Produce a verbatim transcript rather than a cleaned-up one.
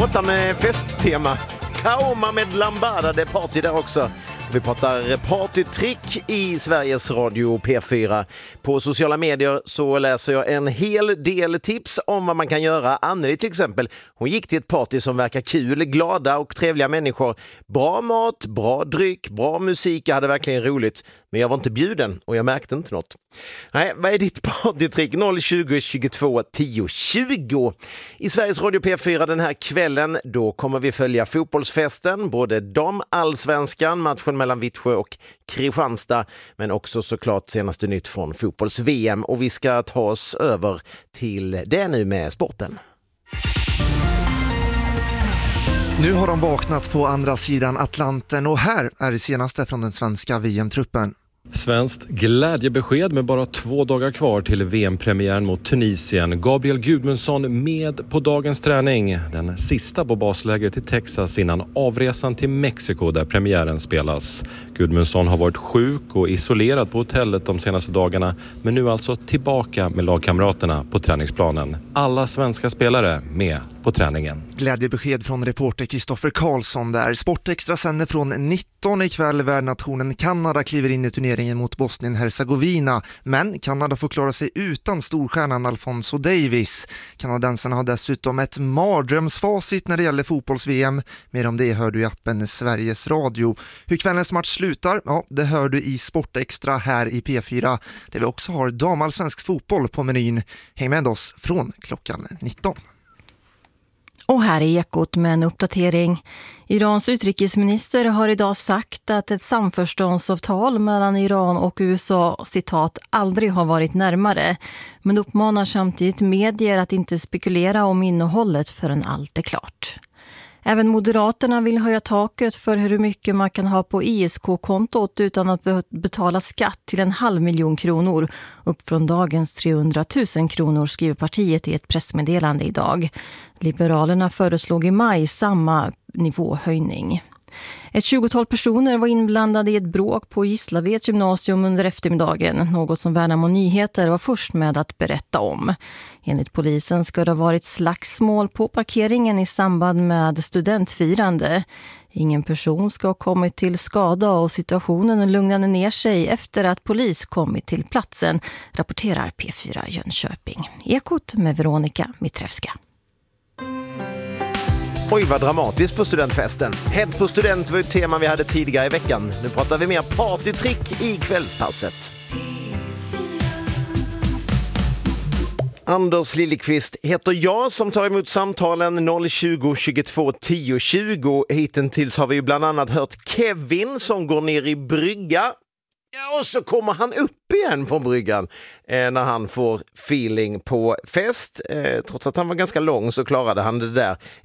låtar med festtema. Kaoma med Lambada, det är party där också. Vi pratar partytrick i Sveriges Radio P fyra. På sociala medier så läser jag en hel del tips om vad man kan göra. Anneli till exempel, hon gick till ett party som verkar kul, glada och trevliga människor. Bra mat, bra dryck, bra musik, jag hade verkligen roligt. Men jag var inte bjuden och jag märkte inte något. Nej, vad är ditt partytrick? noll tjugo tjugotvå tio tjugo. I Sveriges Radio P fyra den här kvällen, då kommer vi följa fotbollsfesten. Både damallsvenskan, matchen mellan Vittsjö och Kristianstad, men också såklart senaste nytt från fotbolls-V M. Och vi ska ta oss över till det nu med sporten. Nu har de vaknat på andra sidan Atlanten och här är det senaste från den svenska V M-truppen. Svenskt glädjebesked med bara två dagar kvar till V M-premiären mot Tunisien. Gabriel Gudmundsson med på dagens träning. Den sista på baslägret i Texas innan avresan till Mexiko där premiären spelas. Gudmundsson har varit sjuk och isolerad på hotellet de senaste dagarna, men nu alltså tillbaka med lagkamraterna på träningsplanen. Alla svenska spelare med på träningen. Glädjebesked från reporter Kristoffer Karlsson där. Sportextra sänder från nitton ikväll. Värdnationen Kanada kliver in i turneringen mot Bosnien-Herzegovina, men Kanada får klara sig utan storstjärnan Alfonso Davies. Kanadensarna har dessutom ett mardrömsfacit när det gäller fotbolls-V M. Mer om det hör du i appen Sveriges Radio. Hur kvällens match slutar, ja, det hör du i Sportextra här i P fyra, där vi också har damallsvensk fotboll på menyn. Häng med oss från klockan nitton. Och här är Ekot med en uppdatering. Irans utrikesminister har idag sagt att ett samförståndsavtal mellan Iran och U S A, citat, aldrig har varit närmare. Men uppmanar samtidigt medier att inte spekulera om innehållet förrän allt är klart. Även Moderaterna vill höja taket för hur mycket man kan ha på I S K-kontot utan att betala skatt till en halv miljon kronor. Upp från dagens trehundratusen kronor, skriver partiet i ett pressmeddelande idag. Liberalerna föreslog i maj samma nivåhöjning. Ett tjugotal personer var inblandade i ett bråk på Gislaveds gymnasium under eftermiddagen, något som Värnamo Nyheter var först med att berätta om. Enligt polisen ska det ha varit slagsmål på parkeringen i samband med studentfirande. Ingen person ska ha kommit till skada och situationen lugnade ner sig efter att polis kommit till platsen, rapporterar P fyra Jönköping. Ekot med Veronica Mitrevska. Oj, vad dramatiskt på studentfesten. Hett på student var ett tema vi hade tidigare i veckan. Nu pratar vi mer partytrick i kvällspasset. Anders Liljeqvist heter jag som tar emot samtalen noll tjugo tjugotvå tio tjugo. Hittills har vi ju bland annat hört Kevin som går ner i brygga. Ja, och så kommer han upp igen från bryggan eh, när han får feeling på fest. Eh, trots att han var ganska lång så klarade han det där.